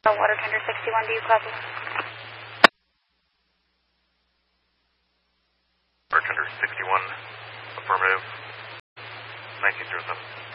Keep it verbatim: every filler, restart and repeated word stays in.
Water Tender sixty-one, do you copy? Water Tender sixty-one, affirmative, nineteen zero seven.